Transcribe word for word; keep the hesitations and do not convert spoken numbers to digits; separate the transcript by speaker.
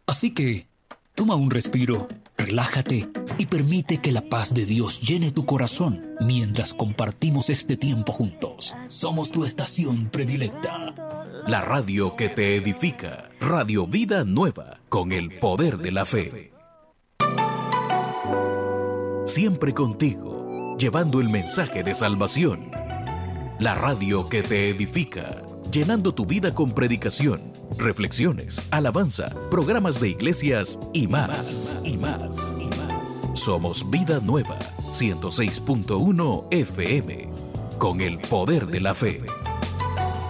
Speaker 1: Así que, toma un respiro, relájate y permite que la paz de Dios llene tu corazón mientras compartimos este tiempo juntos. Somos tu estación predilecta.
Speaker 2: La radio que te edifica. Radio Vida Nueva, con el poder de la fe. Siempre contigo, llevando el mensaje de salvación. La radio que te edifica, llenando tu vida con predicación, reflexiones, alabanza, programas de iglesias y más, y más, y más. Somos Vida Nueva, ciento seis punto uno F M, con el poder de la fe.